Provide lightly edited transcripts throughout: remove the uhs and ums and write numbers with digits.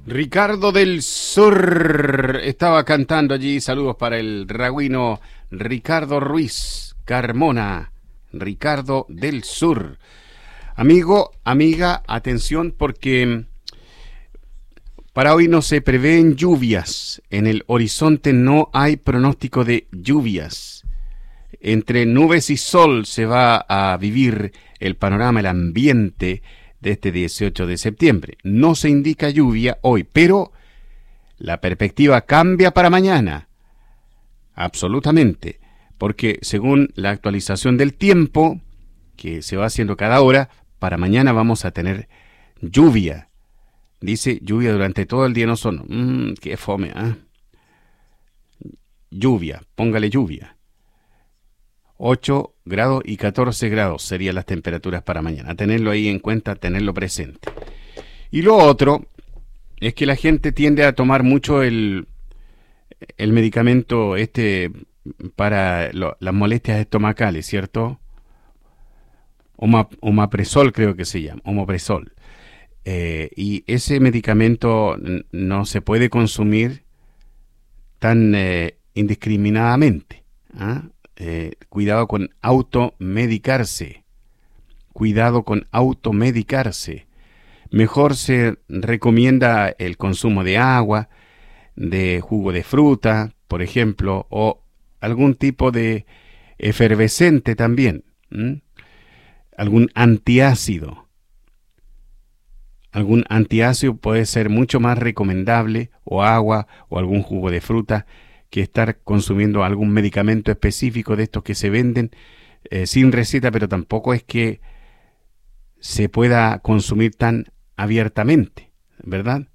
Ricardo del Sur estaba cantando allí. Saludos para el ragüino Ricardo Ruiz Carmona. Ricardo del Sur. Amigo, amiga, atención porque para hoy no se prevén lluvias. En el horizonte no hay pronóstico de lluvias. Entre nubes y sol se va a vivir el panorama, el ambiente de este 18 de septiembre. No se indica lluvia hoy, pero la perspectiva cambia para mañana. Absolutamente. Porque según la actualización del tiempo, que se va haciendo cada hora, para mañana vamos a tener lluvia. Dice lluvia durante todo el día, no son... qué fome, ¿eh? Lluvia, póngale lluvia. 8 grados y 14 grados serían las temperaturas para mañana. Tenerlo ahí en cuenta, tenerlo presente. Y lo otro es que la gente tiende a tomar mucho el medicamento para las molestias estomacales, ¿cierto? Omeprazol creo que se llama, omeprazol. Y ese medicamento no se puede consumir tan indiscriminadamente, ¿ah? Cuidado con automedicarse. Cuidado con automedicarse. Mejor se recomienda el consumo de agua, de jugo de fruta, por ejemplo, o algún tipo de efervescente también. Algún antiácido. Algún antiácido puede ser mucho más recomendable, o agua, o algún jugo de fruta, que estar consumiendo algún medicamento específico de estos que se venden sin receta, pero tampoco es que se pueda consumir tan abiertamente, ¿verdad?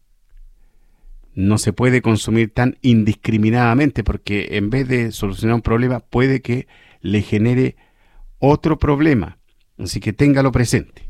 No se puede consumir tan indiscriminadamente porque en vez de solucionar un problema puede que le genere otro problema. Así que téngalo presente.